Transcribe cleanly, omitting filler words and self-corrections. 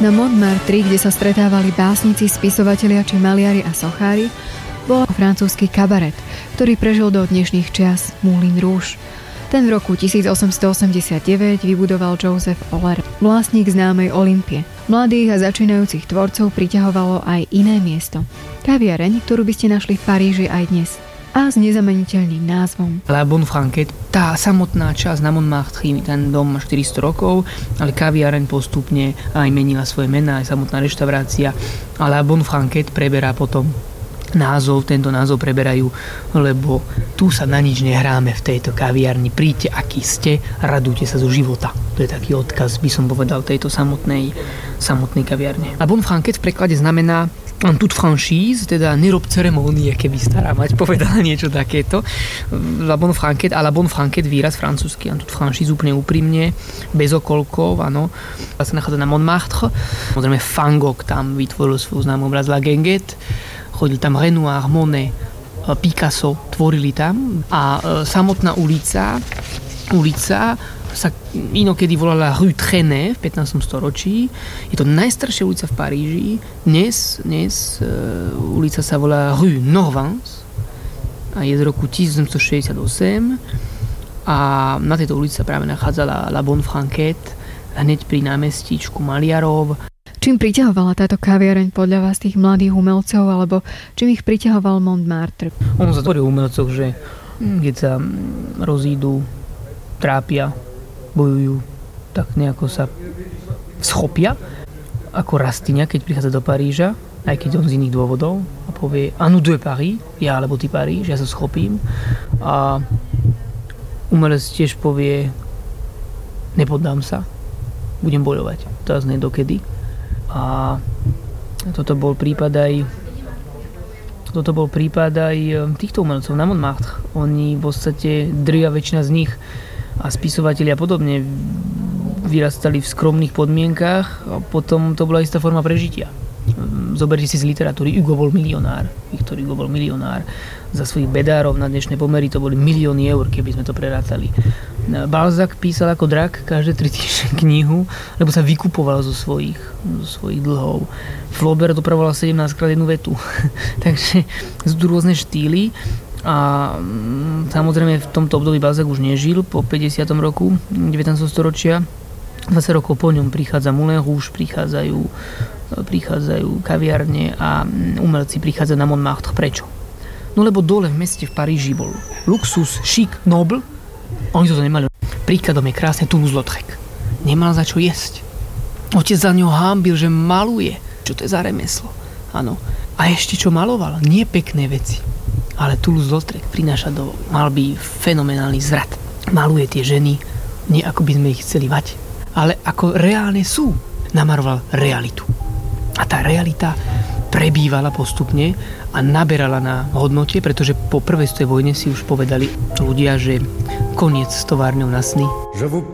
Na Montmartre, kde sa stretávali básnici, spisovatelia či maliari a sochári, bol francúzsky kabaret, ktorý prežil do dnešných čias Moulin Rouge. Ten v roku 1889 vybudoval Joseph Euler, vlastník známej Olympie. Mladých a začínajúcich tvorcov priťahovalo aj iné miesto. Kaviareň, ktorú by ste našli v Paríži aj dnes. A s nezameniteľným názvom La Bonne Franquette. Tá samotná časť na Montmartre, ten dom má 400 rokov, ale kaviareň postupne aj menila svoje mená, aj samotná reštaurácia. A La Bonne Franquette preberá potom názov, tento názov preberajú, lebo tu sa na nič nehráme v tejto kaviarni. Príďte, aký ste, radujte sa zo života. To je taký odkaz, by som povedal, tejto samotnej kaviarne. La Bonne Franquette v preklade znamená en toute franchise, teda nerob ceremónie, keby stará mať povedala niečo takéto. La Bonne Franquette a La Bonne Franquette výraz francúzsky, en toute franchise, úplne úprimne, bez okolkov, áno. Sa nachádza na Montmartre. Samozrejme Van Gogh tam vytvoril svoj známy obraz La Guinguette. Chodil tam Renoir, Monet, Picasso, tvorili tam. A samotná ulica sa inokedy volala Rue Trenet v 15. storočí. Je to najstaršia ulica v Paríži. Dnes ulica sa volá Rue Norvins a je z roku 1768 a na tejto ulici sa práve nachádzala La Bonne Franquette hneď pri námestíčku Maliarov. Čím priťahovala táto kaviareň podľa vás tých mladých umelcov, alebo čím ich priťahoval Montmartre? On sa tvorí umelcov, že keď sa rozídu, trápia, bojujú, tak nejako sa schopia ako Rastignac, keď prichádza do Paríža, aj keď on z iných dôvodov a povie a nous deux Paris, ja alebo ty Paríž, ja sa schopím. A umelec tiež povie nepoddám sa, budem bojovať. To znie dokedy. A toto bol prípad aj týchto umelcov na Montmartre. Oni v podstate, drvivá väčšina z nich a spisovatelia podobne vyrastali v skromných podmienkách a potom to bola istá forma prežitia. Zoberte si z literatúry, Hugo bol milionár. Victor Hugo bol milionár. Za svojich bedárov na dnešné pomery to boli milióny eur, keby sme to prerátali. Balzac písal ako drak každé 3 týždne knihu, lebo sa vykupoval zo svojich dlhov. Flaubert dopravoval 17-krát jednu vetu. Takže sú tu rôzne štýly. A samozrejme v tomto období Balzac už nežil po 50. roku 19. storočia. 20 rokov po ňom prichádza Moulin Rouge, prichádzajú kaviarne a umelci prichádzajú na Montmartre. Prečo? No lebo dole v meste v Paríži bol luxus, chic, noble. Oni to nemali. Príkladom je krásne Toulouse-Lautrec. Nemal za čo jesť. Otec za ňo hanbil, že maluje. Čo to je za remeslo? Áno. A ešte čo maloval? Nie pekné veci. Ale Toulouse-Lautrec mal by fenomenálny zvrat. Maluje tie ženy, nie ako by sme ich chceli mať, ale ako reálne sú. Namaroval realitu. A tá realita prebývala postupne a naberala na hodnote, pretože po prvej svetovej vojne si už povedali ľudia, že koniec s továrňou na sny.